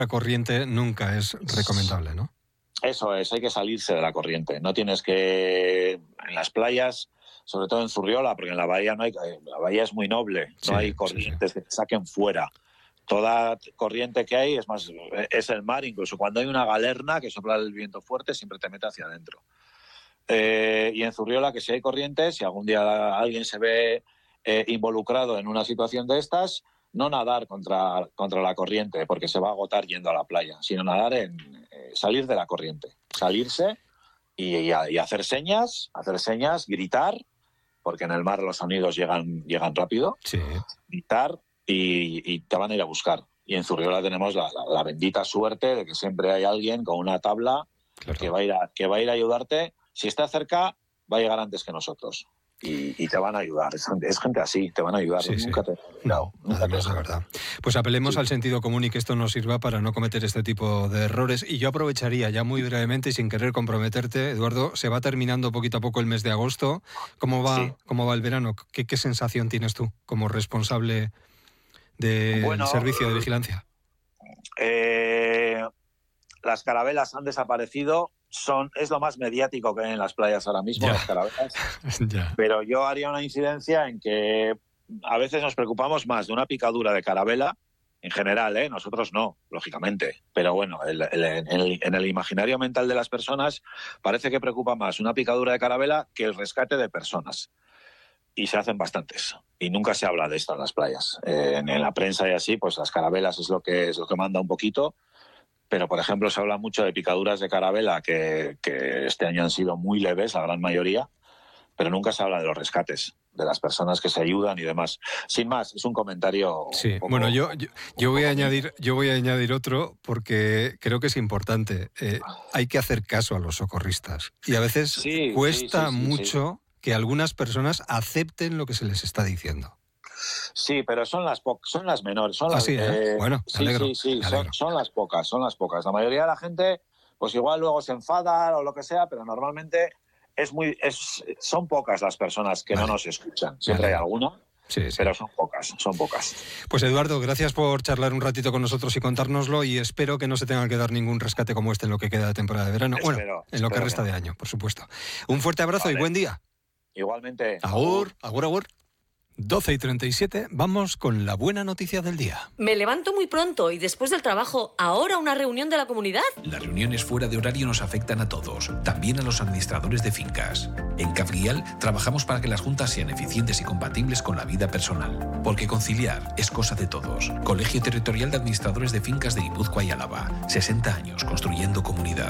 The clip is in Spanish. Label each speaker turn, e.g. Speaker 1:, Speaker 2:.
Speaker 1: La corriente nunca es recomendable, ¿no?
Speaker 2: Eso es, hay que salirse de la corriente. No tienes que... En las playas, sobre todo en Zurriola, porque en la bahía no hay... La bahía es muy noble, no hay corrientes que te saquen fuera. Toda corriente que hay es el mar, incluso cuando hay una galerna que sopla el viento fuerte, siempre te mete hacia adentro. Y en Zurriola, que si hay corrientes, si algún día alguien se ve involucrado en una situación de estas, no nadar contra la corriente, porque se va a agotar yendo a la playa, sino nadar salir de la corriente, salirse y hacer señas, gritar, porque en el mar los sonidos llegan rápido, gritar y te van a ir a buscar. Y en Zurriola tenemos la bendita suerte de que siempre hay alguien con una tabla que va a ir a ayudarte. Si está cerca, va a llegar antes que nosotros. Y te van a ayudar. Es gente así, te van a ayudar. Nunca te
Speaker 1: además, de verdad. Pues apelemos al sentido común y que esto nos sirva para no cometer este tipo de errores. Y yo aprovecharía ya muy brevemente y sin querer comprometerte, Eduardo, se va terminando poquito a poco el mes de agosto. ¿Cómo va el verano? ¿Qué sensación tienes tú como responsable del servicio de vigilancia?
Speaker 2: Las carabelas han desaparecido. Es lo más mediático que hay en las playas ahora mismo, las carabelas. Pero yo haría una incidencia en que a veces nos preocupamos más de una picadura de carabela, en general, nosotros no, lógicamente. Pero bueno, en el imaginario mental de las personas parece que preocupa más una picadura de carabela que el rescate de personas. Y se hacen bastantes. Y nunca se habla de esto en las playas. En la prensa y así, pues las carabelas es lo que manda un poquito. Pero, por ejemplo, se habla mucho de picaduras de carabela que este año han sido muy leves, la gran mayoría, pero nunca se habla de los rescates, de las personas que se ayudan y demás. Sin más, es un comentario...
Speaker 1: Sí, bueno, yo voy a añadir otro porque creo que es importante. Hay que hacer caso a los socorristas. Y a veces cuesta mucho que algunas personas acepten lo que se les está diciendo.
Speaker 2: Sí, pero son las menores. Son las pocas. La mayoría de la gente, pues igual luego se enfada o lo que sea, pero normalmente son pocas las personas que no nos escuchan. Siempre hay alguna, pero son pocas.
Speaker 1: Pues Eduardo, gracias por charlar un ratito con nosotros y contárnoslo, y espero que no se tenga que dar ningún rescate como este en lo que queda de temporada de verano. En lo que resta de año, por supuesto. Un fuerte abrazo y buen día.
Speaker 2: Igualmente.
Speaker 1: Agur. 12:37, vamos con la buena noticia del día.
Speaker 3: Me levanto muy pronto y después del trabajo, ¿ahora una reunión de la comunidad?
Speaker 4: Las reuniones fuera de horario nos afectan a todos, también a los administradores de fincas. En Cafrial trabajamos para que las juntas sean eficientes y compatibles con la vida personal, porque conciliar es cosa de todos. Colegio Territorial de Administradores de Fincas de Guipúzcoa y Álava, 60 años construyendo comunidad.